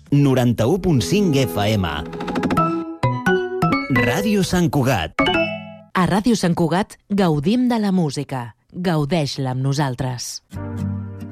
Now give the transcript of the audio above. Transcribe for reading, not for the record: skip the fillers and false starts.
91.5 FM. Ràdio Sant Cugat. A Ràdio Sant Cugat gaudim de la música. Gaudeix-la amb nosaltres.